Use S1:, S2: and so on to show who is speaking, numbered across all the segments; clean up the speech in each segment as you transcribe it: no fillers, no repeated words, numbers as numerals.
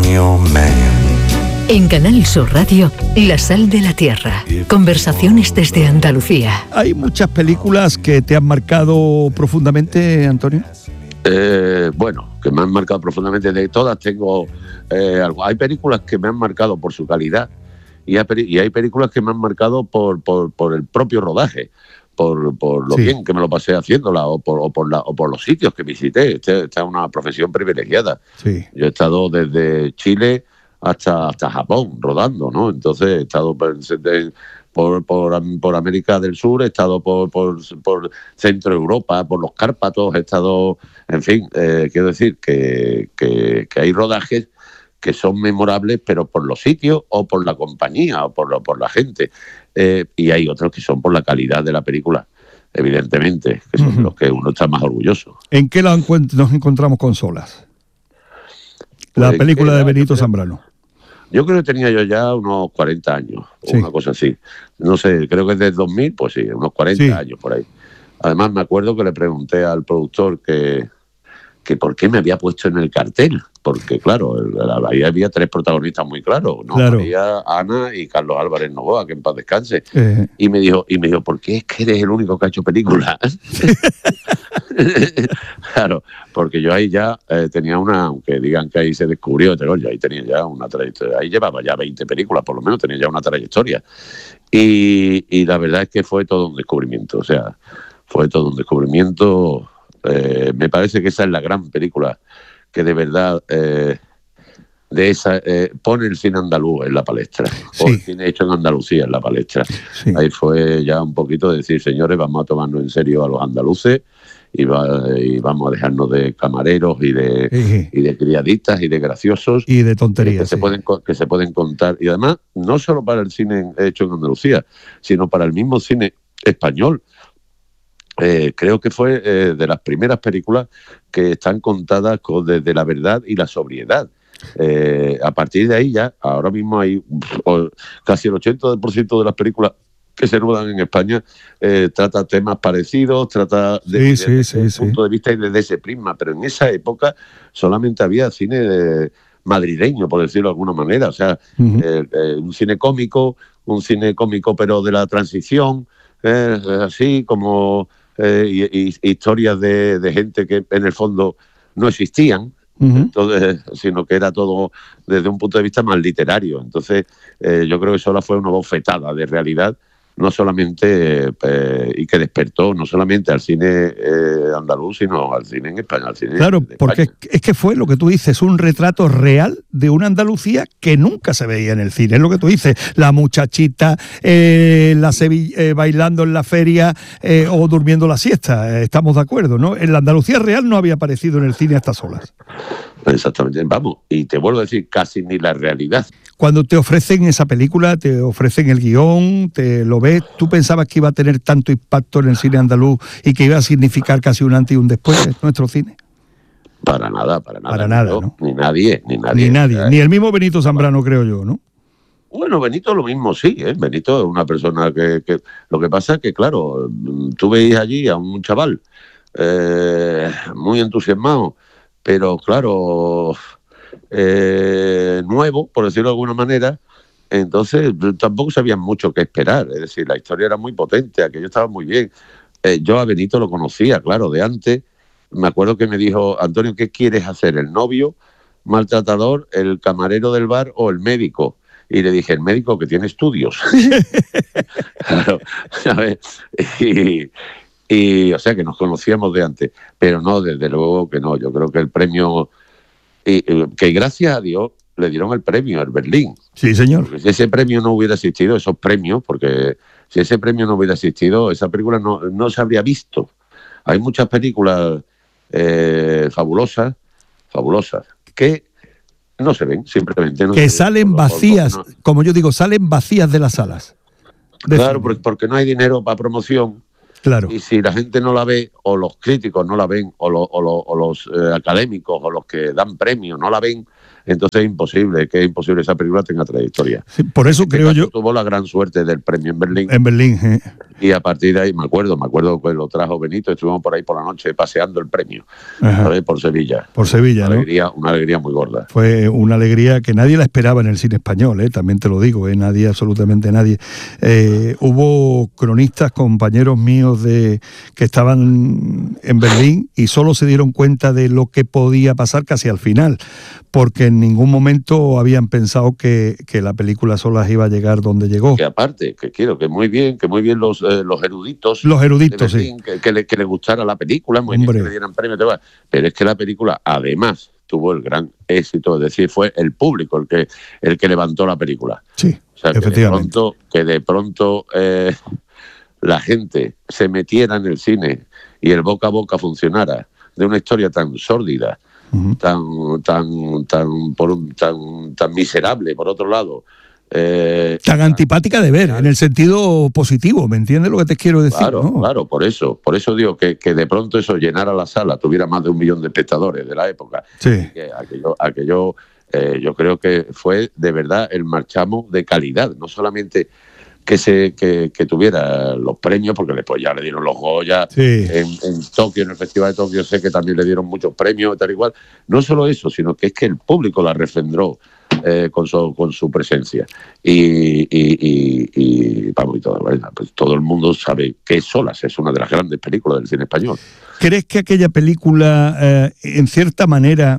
S1: your man.
S2: En Canal Sur Radio, La Sal de la Tierra. Conversaciones desde Andalucía.
S3: ¿Hay muchas películas que te han marcado profundamente, Antonio?
S4: Bueno, que me han marcado profundamente. De todas tengo algo. Hay películas que me han marcado por su calidad y hay películas que me han marcado por el propio rodaje, por lo bien que me lo pasé haciéndola o por los sitios que visité. Esta es una profesión privilegiada.
S3: Sí.
S4: Yo he estado desde Chile hasta Japón rodando, ¿no? Entonces he estado por América del Sur, he estado por Centro Europa, por los Cárpatos, he estado, en fin, quiero decir que hay rodajes que son memorables, pero por los sitios o por la compañía o por la gente, y hay otros que son por la calidad de la película, evidentemente, que son los que uno está más orgulloso.
S3: ¿En qué nos encontramos con Solas? La película de Benito Zambrano.
S4: Yo creo que tenía yo ya unos 40 años, o una cosa así. No sé, creo que es del 2000, pues sí, unos 40 años por ahí. Además, me acuerdo que le pregunté al productor que por qué me había puesto en el cartel. Porque, claro, ahí había tres protagonistas muy claros, ¿no?
S3: Claro.
S4: María, Ana y Carlos Álvarez Novoa, que en paz descanse. Y me dijo, ¿por qué es que eres el único que ha hecho películas? Claro, porque yo ahí ya tenía aunque digan que ahí se descubrió, yo ahí tenía ya una trayectoria, ahí llevaba ya 20 películas, por lo menos tenía ya una trayectoria. Y la verdad es que fue todo un descubrimiento, o sea, fue todo un descubrimiento. Me parece que esa es la gran película que de verdad pone el cine andaluz en la palestra, o el cine hecho en Andalucía en la palestra. Ahí fue ya un poquito de decir, señores, vamos a tomarnos en serio a los andaluces y vamos a dejarnos de camareros y de criadistas y de graciosos
S3: y de tonterías
S4: que se pueden contar, y además no solo para el cine hecho en Andalucía, sino para el mismo cine español. Creo que fue de las primeras películas que están contadas desde la verdad y la sobriedad. A partir de ahí ya, ahora mismo hay casi el 80% de las películas que se rodan en España trata temas parecidos, trata desde ese punto de vista y desde ese prisma, pero en esa época solamente había cine madrileño, por decirlo de alguna manera, o sea, un cine cómico pero de la transición, así como historias de gente que en el fondo no existían. Entonces, sino que era todo desde un punto de vista más literario. Entonces, yo creo que Sola fue una bofetada de realidad, no solamente, y que despertó no solamente al cine andaluz, sino al cine en España. Al cine
S3: claro, porque es que fue lo que tú dices, un retrato real de una Andalucía que nunca se veía en el cine. Es lo que tú dices, la muchachita bailando en la feria o durmiendo la siesta. Estamos de acuerdo, ¿no? En la Andalucía real no había aparecido en el cine a estas horas.
S4: Exactamente, vamos, y te vuelvo a decir, casi ni la realidad.
S3: Cuando te ofrecen esa película, te ofrecen el guión, te lo ves, ¿tú pensabas que iba a tener tanto impacto en el cine andaluz y que iba a significar casi un antes y un después en nuestro cine?
S4: Para nada,
S3: ¿no?
S4: Ni nadie.
S3: Ni el mismo Benito Zambrano, creo yo, ¿no?
S4: Bueno, Benito lo mismo, sí, Benito es una persona que lo que pasa es que, claro, tú veis allí a un chaval muy entusiasmado, pero claro, nuevo, por decirlo de alguna manera, entonces tampoco sabían mucho qué esperar, es decir, la historia era muy potente, aquello estaba muy bien. Yo a Benito lo conocía, claro, de antes. Me acuerdo que me dijo, Antonio, ¿qué quieres hacer? ¿El novio, maltratador, el camarero del bar o el médico? Y le dije, el médico que tiene estudios. Claro, ¿sabes? Y o sea que nos conocíamos de antes, pero no, desde luego que no. Yo creo que el premio, que gracias a Dios le dieron el premio, el Berlín.
S3: Sí, señor.
S4: Porque si ese premio no hubiera existido, esos premios, porque si ese premio no hubiera existido, esa película no se habría visto. Hay muchas películas fabulosas, que no se ven, simplemente. No
S3: que salen vacías, como yo digo, salen vacías de las salas.
S4: Claro, porque no hay dinero para promoción.
S3: Claro.
S4: Y si la gente no la ve, o los críticos no la ven, o los académicos, o los que dan premios no la ven, entonces es imposible esa película tenga trayectoria.
S3: Sí, por eso creo yo...
S4: Tuvo la gran suerte del premio en Berlín.
S3: En Berlín,
S4: Y a partir de ahí me acuerdo que lo trajo Benito, estuvimos por ahí por la noche paseando el premio, ¿sabes? Por Sevilla.
S3: Por Sevilla,
S4: Una alegría muy gorda.
S3: Fue una alegría que nadie la esperaba en el cine español, también te lo digo, nadie, absolutamente nadie. Hubo cronistas, compañeros míos que estaban en Berlín y solo se dieron cuenta de lo que podía pasar casi al final, porque en ningún momento habían pensado que la película Solas iba a llegar donde llegó.
S4: Que aparte, que muy bien los eruditos.
S3: Los eruditos,
S4: Berlín,
S3: sí.
S4: Que le gustara la película, muy bien, que le dieran premios. Pero es que la película, además, tuvo el gran éxito, es decir, fue el público el que levantó la película.
S3: Sí,
S4: o sea,
S3: efectivamente.
S4: Que de pronto la gente se metiera en el cine y el boca a boca funcionara de una historia tan sórdida, tan miserable, por otro lado.
S3: Tan antipática de ver, en el sentido positivo, ¿me entiendes lo que te quiero decir?
S4: Claro,
S3: ¿no?
S4: Claro, por eso digo que de pronto eso llenara la sala, tuviera más de 1 millón de espectadores de la época.
S3: Sí.
S4: Aquello yo creo que fue de verdad el marchamo de calidad, no solamente que tuviera los premios, porque después ya le dieron los Goya,
S3: sí.
S4: en Tokio, en el Festival de Tokio sé que también le dieron muchos premios, tal y cual. No solo eso, sino que es que el público la refrendó con su presencia. Y vamos, y pues todo el mundo sabe que Solas es una de las grandes películas del cine español.
S3: ¿Crees que aquella película, en cierta manera,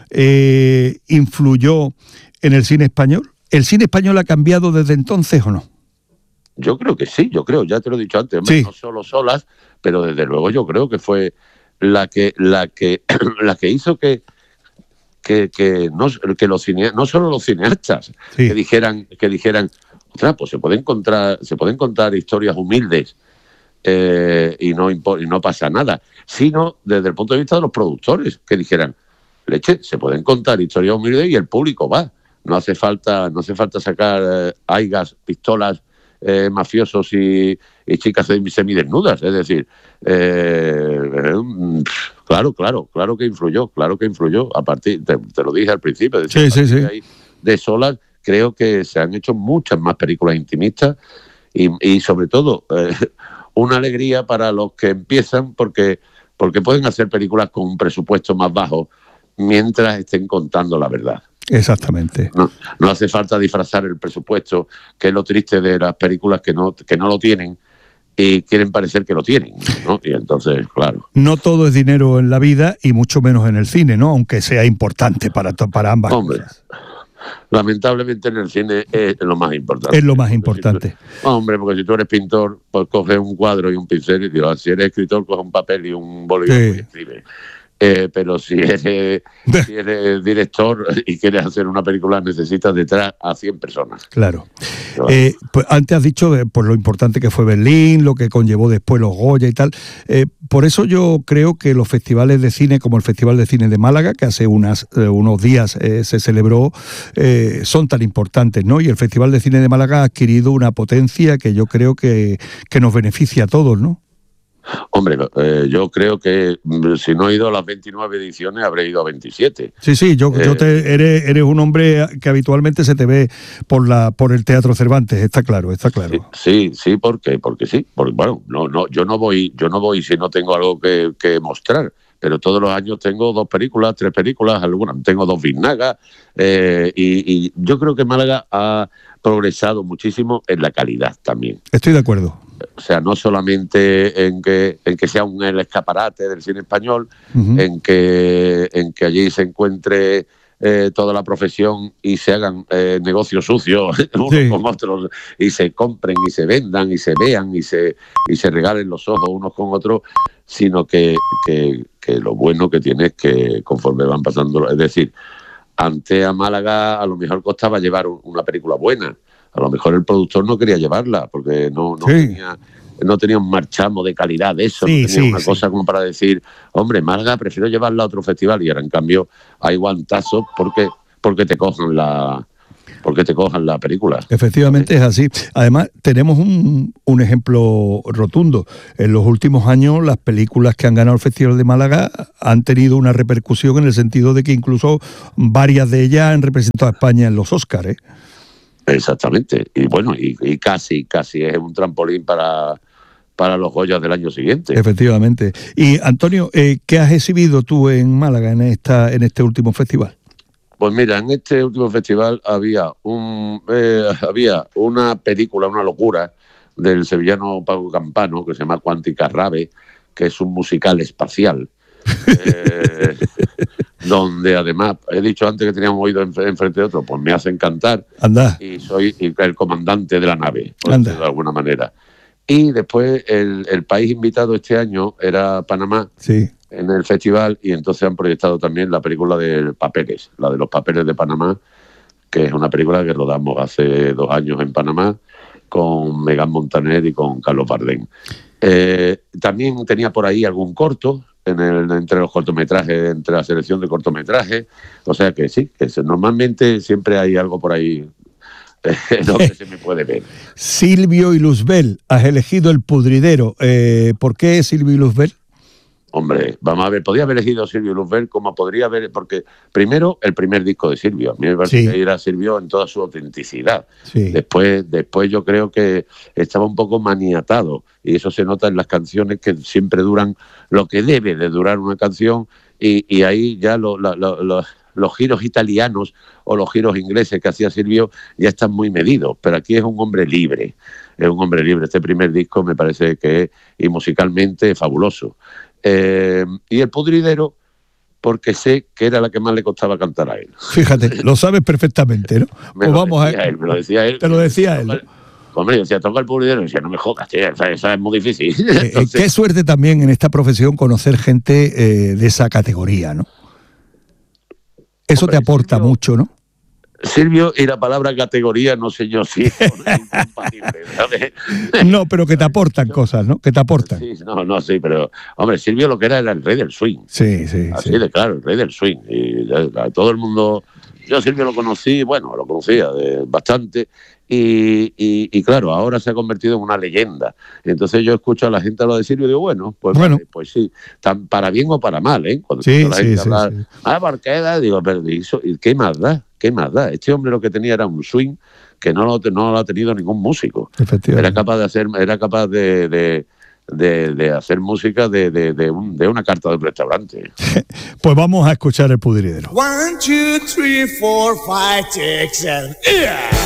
S3: influyó en el cine español? ¿El cine español ha cambiado desde entonces o no?
S4: Yo creo que sí, ya te lo he dicho antes,
S3: sí.
S4: No solo Solas, pero desde luego yo creo que fue la que hizo que no solo los cineastas
S3: sí.
S4: que dijeran, pues se pueden contar historias humildes y no pasa nada, sino desde el punto de vista de los productores que dijeran, se pueden contar historias humildes y el público va. No hace falta sacar aigas, pistolas, mafiosos y chicas semidesnudas, es decir, claro que influyó, a partir, te lo dije al principio, de
S3: sí.
S4: De Solas creo que se han hecho muchas más películas intimistas y sobre todo una alegría para los que empiezan porque pueden hacer películas con un presupuesto más bajo mientras estén contando la verdad.
S3: Exactamente.
S4: No hace falta disfrazar el presupuesto, que es lo triste de las películas que no lo tienen y quieren parecer que lo tienen, ¿no? Y entonces, claro.
S3: No todo es dinero en la vida y mucho menos en el cine, ¿no? Aunque sea importante para ambas cosas.
S4: Lamentablemente en el cine es lo más importante.
S3: Es lo más importante.
S4: Porque si tú eres pintor, pues coges un cuadro y un pincel y dices, si eres escritor, coges un papel y un bolígrafo y escribes. Pero si eres director y quieres hacer una película, necesitas detrás a 100 personas.
S3: Claro. Pues antes has dicho por lo importante que fue Berlín, lo que conllevó después los Goya y tal. Por eso yo creo que los festivales de cine, como el Festival de Cine de Málaga, que hace unos días se celebró, son tan importantes, ¿no? Y el Festival de Cine de Málaga ha adquirido una potencia que yo creo que nos beneficia a todos, ¿no?
S4: Hombre, yo creo que si no he ido a las 29 ediciones, habré ido a 27.
S3: Sí, eres un hombre que habitualmente se te ve por el Teatro Cervantes, está claro.
S4: Sí, porque sí. Porque, bueno, yo no voy si no tengo algo que mostrar. Pero todos los años tengo 2 películas, 3 películas, algunas tengo 2 biznagas, y yo creo que Málaga ha progresado muchísimo en la calidad también.
S3: Estoy de acuerdo.
S4: O sea, no solamente en que sea el escaparate del cine español, en que allí se encuentre toda la profesión y se hagan negocios sucios unos con otros y se compren y se vendan y se vean y se regalen los ojos unos con otros, sino que lo bueno que tiene es que conforme van pasando, es decir, antes a Málaga a lo mejor costaba llevar una película buena. A lo mejor el productor no quería llevarla porque no tenía un marchamo de calidad de eso, no tenía una cosa como para decir, hombre, Málaga, prefiero llevarla a otro festival, y ahora en cambio hay guantazos porque te cojan la película.
S3: Efectivamente es así. Además, tenemos un ejemplo rotundo. En los últimos años, las películas que han ganado el Festival de Málaga han tenido una repercusión en el sentido de que incluso varias de ellas han representado a España en los Óscar, Exactamente.
S4: Y bueno, y casi es un trampolín para para los Goyas del año siguiente.
S3: Efectivamente. Y Antonio, ¿qué has exhibido tú en Málaga en este último festival?
S4: Pues mira, en este último festival había una película, una locura, del sevillano Paco Campano, que se llama Quantica Rave, que es un musical espacial, donde además, he dicho antes que teníamos oído enfrente de otro, pues me hacen cantar.
S3: Anda.
S4: Y soy el comandante de la nave, por decirlo de alguna manera. Y después el país invitado este año era Panamá,
S3: sí,
S4: en el festival, y entonces han proyectado también la película de Papeles, la de los papeles de Panamá, que es una película que rodamos hace 2 años en Panamá con Megán Montaner y con Carlos Bardem. También tenía por ahí algún corto entre los cortometrajes, entre la selección de cortometrajes, o sea que sí, que normalmente siempre hay algo por ahí donde se me puede ver.
S3: Silvio y Luzbel, has elegido El Pudridero. ¿Por qué Silvio y Luzbel?
S4: Hombre, vamos a ver, podía haber elegido Silvio Luzbel como podría haber, porque primero el primer disco de Silvio, a mí me parece que era Silvio en toda su autenticidad. Sí. Después yo creo que estaba un poco maniatado, y eso se nota en las canciones, que siempre duran lo que debe de durar una canción, y ahí ya los giros italianos o los giros ingleses que hacía Silvio ya están muy medidos, pero aquí es un hombre libre, Este primer disco me parece que es, y musicalmente, fabuloso. Y El Pudridero, porque sé que era la que más le costaba cantar a él.
S3: Fíjate, lo sabes perfectamente, ¿no?
S4: Me lo decía él.
S3: Te lo decía él, ¿no?
S4: Hombre, decía, toca El Pudridero, y decía, no me jodas, tío, esa es muy difícil. Entonces,
S3: qué suerte también en esta profesión conocer gente de esa categoría, ¿no? Eso te aporta mucho, ¿no?
S4: Silvio y la palabra categoría, no sé yo si es incompatible, ¿sabes?
S3: No, pero que te aportan cosas, ¿no? Que te aportan.
S4: Sí, sí, pero, hombre, Silvio lo que era el rey del swing.
S3: Sí.
S4: Así de claro, el rey del swing. Y todo el mundo, yo a Silvio lo conocía bastante, y claro, ahora se ha convertido en una leyenda. Entonces yo escucho a la gente hablar de Silvio y digo, bueno, pues sí, para bien o para mal, ¿eh? Cuando escucho a la gente hablar, Barqueda, digo, pero ¿qué más da? ¿Qué más da? Este hombre lo que tenía era un swing que no lo ha tenido ningún músico. Era capaz de hacer música de una carta de un restaurante.
S3: Pues vamos a escuchar El Pudridero.
S1: 1, 2, 3, 4, 5, 6, 7.